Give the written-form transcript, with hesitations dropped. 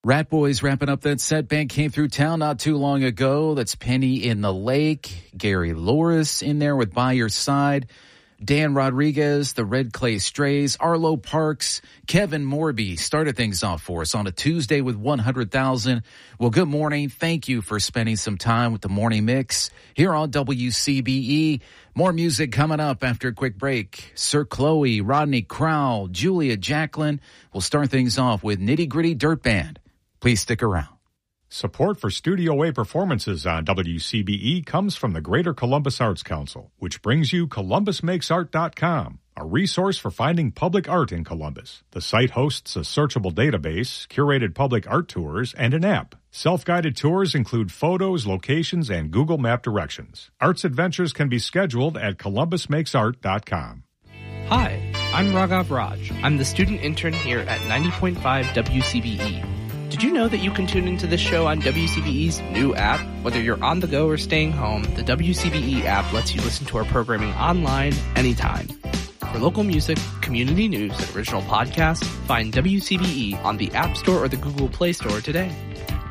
Rat Boys wrapping up that set. Band came through town not too long ago. That's Penny in the Lake. Gary Loris in there with By Your Side. Dan Rodriguez, the Red Clay Strays. Arlo Parks, Kevin Morby started things off for us on a Tuesday with 100,000. Well, good morning. Thank you for spending some time with the Morning Mix here on WCBE. More music coming up after a quick break. Sir Chloe, Rodney Crowell, Julia Jacqueline. We'll start things off with Nitty Gritty Dirt Band. Please stick around. Support for Studio A performances on WCBE comes from the Greater Columbus Arts Council, which brings you ColumbusMakesArt.com, a resource for finding public art in Columbus. The site hosts a searchable database, curated public art tours, and an app. Self-guided tours include photos, locations, and Google Map directions. Arts adventures can be scheduled at ColumbusMakesArt.com. Hi, I'm Raghav Raj. I'm the student intern here at 90.5 WCBE. Did you know that you can tune into this show on WCBE's new app? Whether you're on the go or staying home, the WCBE app lets you listen to our programming online anytime. For local music, community news, and original podcasts, find WCBE on the App Store or the Google Play Store today.